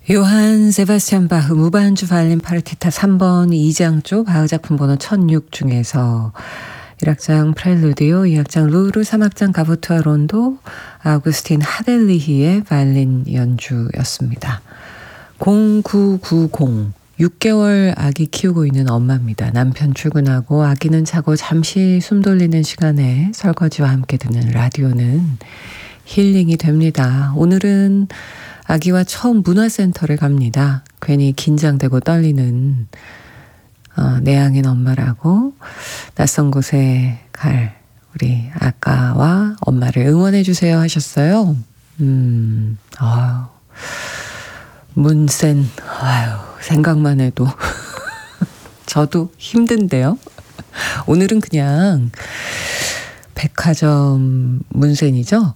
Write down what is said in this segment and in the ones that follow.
요한 세바스찬 바흐 무반주 바이올린 파르티타 3번 2장조 바흐 작품 번호 1006 중에서 1악장 프렐루디오, 2악장 루르, 3악장 가부투아 론도, 아우구스틴 하델리히의 바이올린 연주였습니다. 0990 6개월 아기 키우고 있는 엄마입니다. 남편 출근하고 아기는 자고 잠시 숨 돌리는 시간에 설거지와 함께 듣는 라디오는 힐링이 됩니다. 오늘은 아기와 처음 문화센터를 갑니다. 괜히 긴장되고 떨리는 내향인 엄마라고 낯선 곳에 갈 우리 아까와 엄마를 응원해 주세요 하셨어요. 문센, 생각만 해도 저도 힘든데요. 오늘은 그냥 백화점 문센이죠.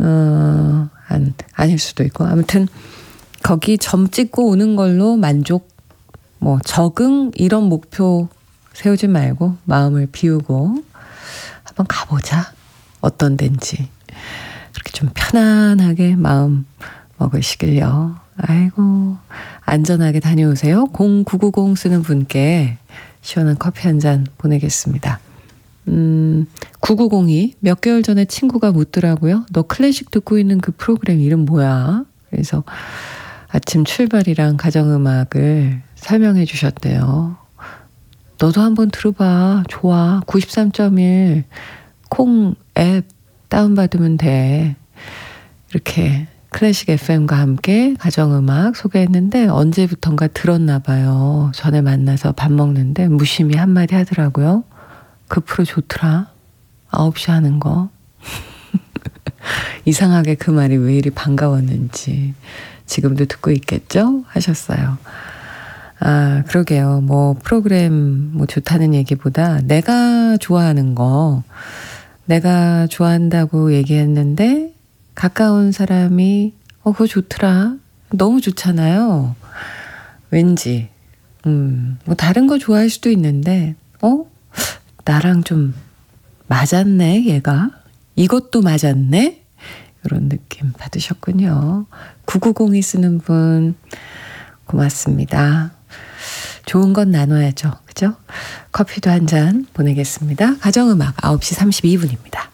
아닐 수도 있고 아무튼 거기 점 찍고 오는 걸로 만족, 적응 이런 목표 세우지 말고 마음을 비우고 한번 가보자. 어떤 데인지 그렇게 좀 편안하게 마음 먹으시길요. 아이고, 안전하게 다녀오세요. 0990 쓰는 분께 시원한 커피 한 잔 보내겠습니다. 9902 몇 개월 전에 친구가 묻더라고요. 너 클래식 듣고 있는 그 프로그램 이름 뭐야? 그래서 아침 출발이랑 가정음악을 설명해 주셨대요. 너도 한번 들어봐. 좋아. 93.1 콩 앱 다운받으면 돼. 이렇게 클래식 FM과 함께 가정음악 소개했는데 언제부턴가 들었나 봐요. 전에 만나서 밥 먹는데 무심히 한마디 하더라고요. 그 프로 좋더라. 9시 하는 거. 이상하게 그 말이 왜 이리 반가웠는지 지금도 듣고 있겠죠? 하셨어요. 그러게요. 프로그램 좋다는 얘기보다 내가 좋아하는 거, 내가 좋아한다고 얘기했는데 가까운 사람이 그거 좋더라. 너무 좋잖아요. 왠지 다른 거 좋아할 수도 있는데 나랑 좀 맞았네 얘가. 이것도 맞았네. 이런 느낌 받으셨군요. 9902 쓰는 분 고맙습니다. 좋은 건 나눠야죠. 그죠? 커피도 한 잔 보내겠습니다. 가정음악 9시 32분입니다.